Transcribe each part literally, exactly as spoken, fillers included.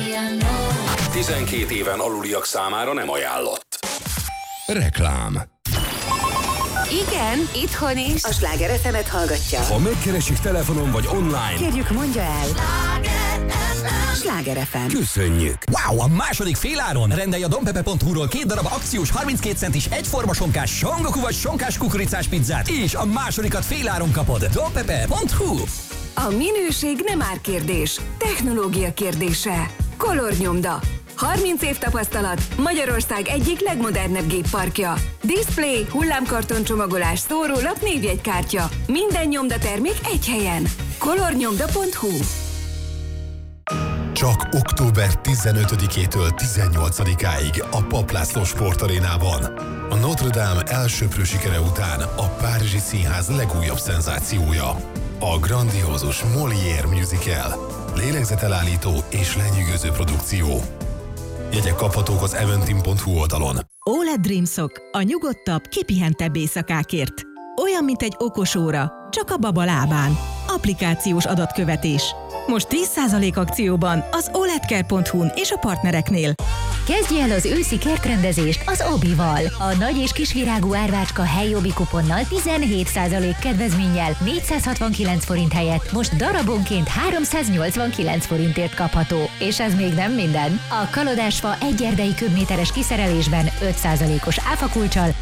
tizenkét éven aluliak számára nem ajánlott. Reklám. Igen, itthon is. A Sláger ef emet hallgatja. Ha megkeresik telefonon vagy online, kérjük, mondja el. Sláger ef em. Köszönjük. Wow, a második féláron rendelj a dompepe pont hu-ról két darab akciós harminckét centis egyforma sonkás songoku vagy sonkás kukoricás pizzát, és a másodikat féláron kapod. dompepe pont hu. A minőség nem árkérdés, technológia kérdése. Color Nyomda. harminc év tapasztalat, Magyarország egyik legmodernebb gépparkja. Display, hullámkarton csomagolás, szórólap, névjegykártya. Minden nyomdatermék egy helyen. color nyomda pont hu. Csak október tizenötödikétől tizennyolcadikáig a Papp László Sportarénában. A Notre Dame elsöprő sikere után a Párizsi Színház legújabb szenzációja. A grandiózus Molière musical. Lélegzetelállító és lenyűgöző produkció. Jegyek kaphatók az eventim pont hu oldalon. o el e dé Dreamsock, a nyugodtabb, kipihentebb éjszakákért. Olyan, mint egy okos óra, csak a baba lábán. Applikációs adatkövetés. Most tíz százalék akcióban az oledcare pont hu-n és a partnereknél. Kezdj el az őszi kertrendezést az Obival. A nagy és kisvirágú árvácska helyi Obi kuponnal tizenhét százalék kedvezménnyel négyszázhatvankilenc forint helyett most darabonként háromszáznyolcvankilenc forintért kapható. És ez még nem minden. A kalodásfa egy erdei köbméteres kiszerelésben öt százalékos áfakulccsal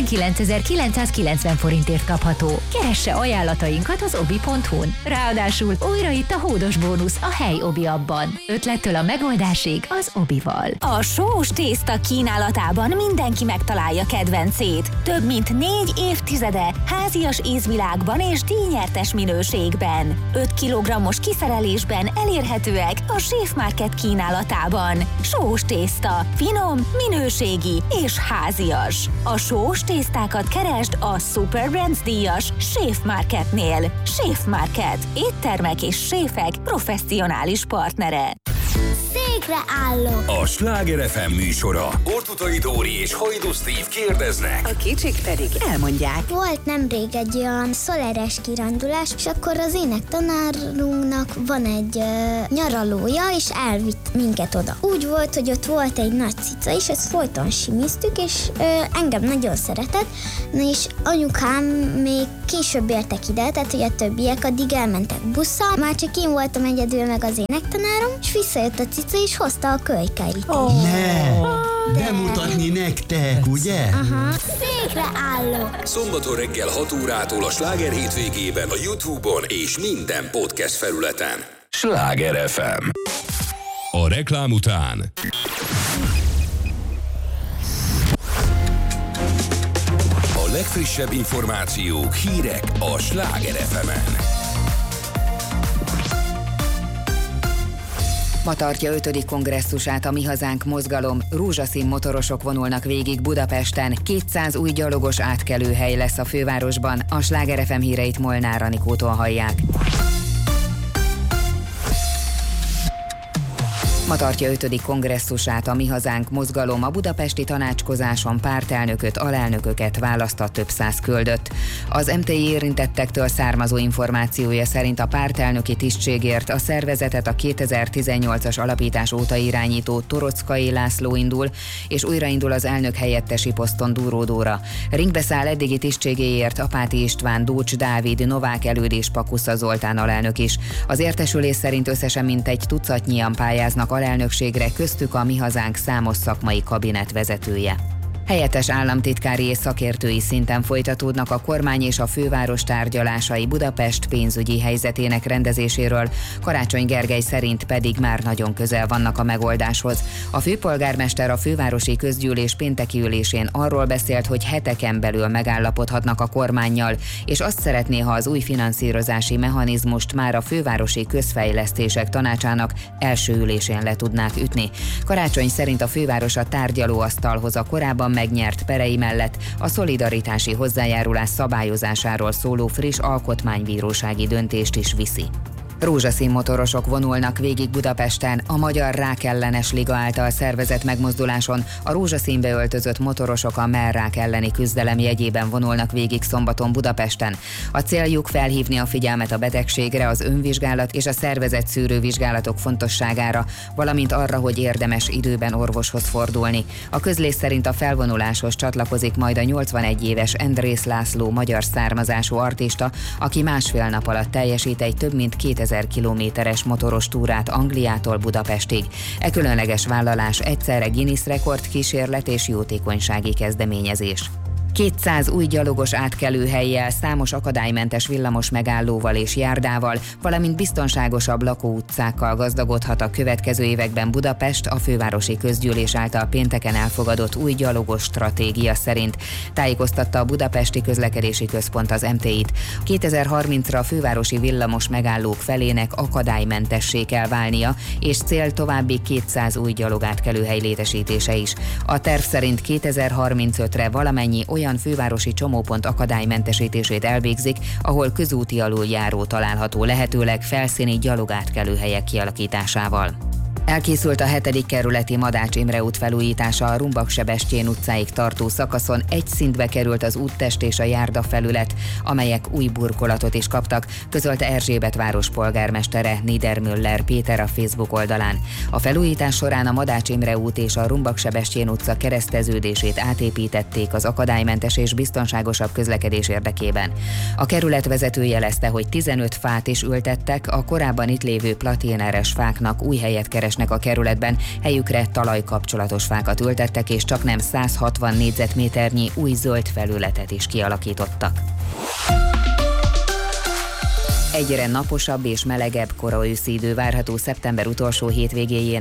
hetvenkilencezer-kilencszázkilencven forintért kapható. Keresse ajánlatainkat az obi pont hu-n. Ráadásul újra itt a hódos bónusz a hely Obi abban. Ötlettől a megoldásig az Obival. A sós tészta kínálatában mindenki megtalálja kedvencét. Több mint négy évtizede házias ízvilágban és díjnyertes minőségben. öt kilogrammos kiszerelésben elérhetőek a Chef Market kínálatában. Sós tészta, finom, minőségi és házias. A sós tésztákat keresd a Super Brands díjas Chef Marketnél. Chef Market. Éttermek és séfek professzionális partnere. Székre állok! A Sláger ef em műsora. Ortutai Dóri és Hajdú Steve kérdeznek. A kicsik pedig elmondják. Volt nemrég egy olyan szoleres kirándulás, és akkor az énektanárunknak van egy uh, nyaralója, és elvitt minket oda. Úgy volt, hogy ott volt egy nagy cica, és ezt folyton simiztük, és uh, engem nagyon szeretett, na és anyukám még később értek ide, tehát hogy a többiek addig elmentek busszal, már csak én voltam egyedül meg az énektanárom, és visszajött a cica, és hozta a kölykeit. Oh. Ne! Bemutatni nektek, ugye? Aha. Székre állok! Szombaton reggel hat órától a Sláger hétvégében a YouTube-on és minden podcast felületen. Sláger ef em. A reklám után a legfrissebb információk, hírek a Sláger ef emen. Ma tartja ötödik kongresszusát a Mi Hazánk mozgalom, rózsaszín motorosok vonulnak végig Budapesten, kétszáz új gyalogos átkelőhely lesz a fővárosban, a Sláger ef em híreit Molnár Anikótól hallják. Ma tartja ötödik kongresszusát a Mi Hazánk mozgalom, a budapesti tanácskozáson pártelnököt, alelnököket választott több száz küldött. Az em té i érintettektől származó információja szerint a pártelnöki tisztségért a szervezetet a kétezer-tizennyolcas alapítás óta irányító Torockai László indul, és újraindul az elnök helyettesi poszton Dúró Dóra. Ringbe száll eddigi tisztségéért Apáti István, Dócs Dávid, Novák Előd és Pakusza Zoltán alelnök is. Az értesülés szerint összesen mintegy tucatnyian pályáznak alelnökségre, köztük a Mi Hazánk számos szakmai kabinet vezetője. Helyettes államtitkári és szakértői szinten folytatódnak a kormány és a főváros tárgyalásai Budapest pénzügyi helyzetének rendezéséről, Karácsony Gergely szerint pedig már nagyon közel vannak a megoldáshoz. A főpolgármester a fővárosi közgyűlés pénteki ülésén arról beszélt, hogy heteken belül megállapodhatnak a kormánnyal, és azt szeretné, ha az új finanszírozási mechanizmust már a fővárosi közfejlesztések tanácsának első ülésén le tudnák ütni. Karácsony szerint a főváros a tárgyalóasztalhoz a korábban megnyert perei mellett a szolidaritási hozzájárulás szabályozásáról szóló friss alkotmánybírósági döntést is viszi. Rózsaszín motorosok vonulnak végig Budapesten. A Magyar Rákellenes Liga által szervezett megmozduláson a rózsaszínbe öltözött motorosok a mellrák elleni küzdelem jegyében vonulnak végig szombaton Budapesten. A céljuk felhívni a figyelmet a betegségre, az önvizsgálat és a szervezett szűrővizsgálatok fontosságára, valamint arra, hogy érdemes időben orvoshoz fordulni. A közlés szerint a felvonuláshoz csatlakozik majd a nyolcvanegy éves Endrész László magyar származású artista, aki másfél nap alatt teljesít egy több mint kétezer kilométeres motoros túrát Angliától Budapestig. E különleges vállalás egyszerre Guinness rekord kísérlet és jótékonysági kezdeményezés. kétszáz új gyalogos átkelőhellyel, számos akadálymentes villamos megállóval és járdával, valamint biztonságosabb lakóutcákkal gazdagodhat a következő években Budapest a fővárosi közgyűlés által pénteken elfogadott új gyalogos stratégia szerint, tájékoztatta a Budapesti Közlekedési Központ az em té í-t. kétezer-harmincra a fővárosi villamos megállók felének akadálymentessé kell válnia, és cél további kétszáz új gyalogátkelőhely létesítése is. A terv szerint kétezer-harmincötre valamennyi olyan olyan fővárosi csomópont akadálymentesítését elvégzik, ahol közúti aluljáró található, lehetőleg felszíni gyalogátkelőhelyek kialakításával. Elkészült a hetedik kerületi Madács Imre út felújítása. A Rumbak-Sebestyén utcáig tartó szakaszon egy szintbe került az úttest és a járda felület, amelyek új burkolatot is kaptak, közölte Erzsébetváros polgármestere Niedermüller Péter a Facebook oldalán. A felújítás során a Madács Imre út és a Rumbak-Sebestyén utca kereszteződését átépítették az akadálymentes és biztonságosabb közlekedés érdekében. A kerület vezető jelezte, hogy tizenöt fát is ültettek, a korábban itt lévő platéneres fáknak új helyet keresnek a kerületben, helyükre talajkapcsolatos fákat ültettek, és csaknem száz hatvan négyzetméternyi új zöld felületet is kialakítottak. Egyre naposabb és melegebb kora őszi idő várható szeptember utolsó hétvégéjén,